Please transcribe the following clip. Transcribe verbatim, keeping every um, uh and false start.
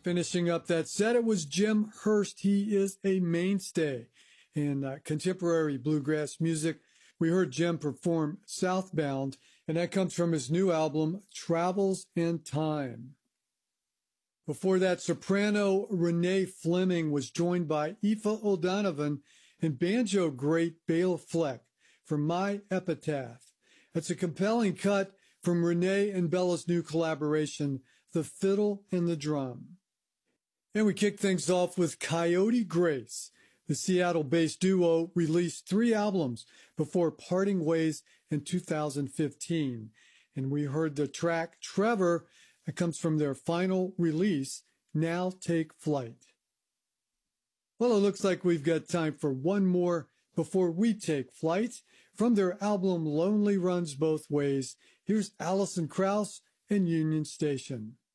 Finishing up that set, it was Jim Hurst. He is a mainstay in uh, contemporary bluegrass music. We heard Jim perform Southbound, and that comes from his new album, Travels in Time. Before that, soprano Renee Fleming was joined by Aoife O'Donovan and banjo great Bela Fleck for My Epitaph. That's a compelling cut from Renee and Bela's new collaboration, The Fiddle and the Drum. And we kick things off with Coyote Grace. The Seattle-based duo released three albums before parting ways in two thousand fifteen. And we heard the track Trevor that comes from their final release, Now Take Flight. Well, it looks like we've got time for one more before we take flight. From their album Lonely Runs Both Ways, here's Alison Krauss and Union Station.